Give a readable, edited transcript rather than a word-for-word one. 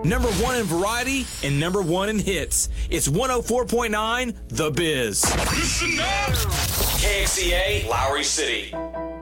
Number one in variety and number one in hits. It's 104.9 The Biz. KXCA, Lowry City.